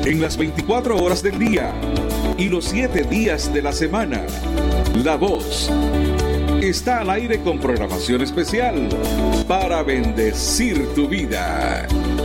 en las 24 horas del día y los 7 días de la semana. La Voz está al aire con programación especial para bendecir tu vida.